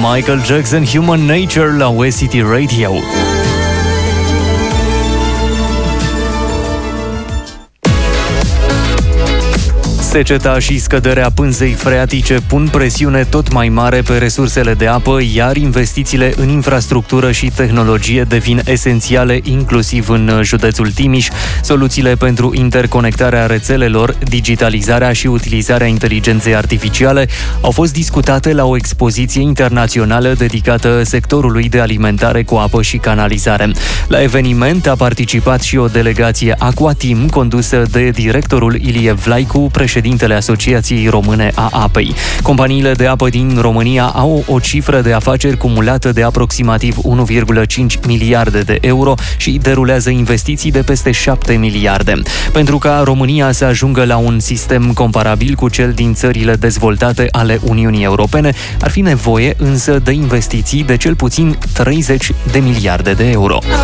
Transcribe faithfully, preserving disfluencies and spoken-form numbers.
Michael Jackson, Human Nature la West City Radio. Seceta și scăderea pânzei freatice pun presiune tot mai mare pe resursele de apă, iar investițiile în infrastructură și tehnologie devin esențiale, inclusiv în județul Timiș. Soluțiile pentru interconectarea rețelelor, digitalizarea și utilizarea inteligenței artificiale au fost discutate la o expoziție internațională dedicată sectorului de alimentare cu apă și canalizare. La eveniment a participat și o delegație Aquatim, condusă de directorul Ilie Vlaicu, președintele Asociației Române a Apei. Companiile de apă din România au o cifră de afaceri cumulată de aproximativ unu virgulă cinci miliarde de euro și derulează investiții de peste șapte miliarde. Pentru ca România să ajungă la un sistem comparabil cu cel din țările dezvoltate ale Uniunii Europene, ar fi nevoie însă de investiții de cel puțin treizeci de miliarde de euro.